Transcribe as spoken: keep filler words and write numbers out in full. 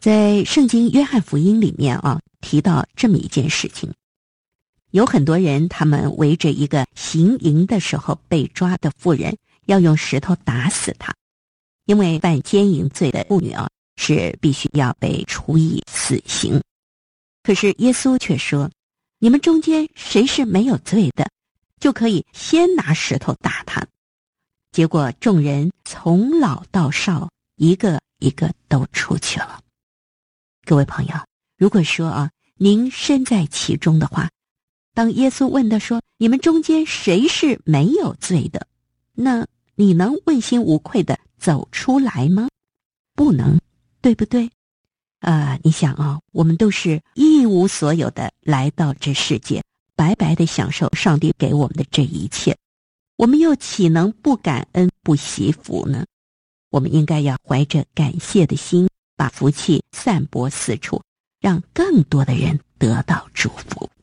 在圣经约翰福音里面啊，提到这么一件事情，有很多人他们围着一个行淫的时候被抓的妇人，要用石头打死她，因为犯奸淫罪的妇女啊是必须要被处以死刑。可是耶稣却说，你们中间谁是没有罪的，就可以先拿石头打他。结果众人从老到少，一个一个都出去了。各位朋友，如果说啊，您身在其中的话，当耶稣问的说，你们中间谁是没有罪的，那你能问心无愧的走出来吗？不能，对不对？啊，你想啊，我们都是一无所有的来到这世界，白白的享受上帝给我们的这一切，我们又岂能不感恩不惜福呢？我们应该要怀着感谢的心，把福气散播四处，让更多的人得到祝福。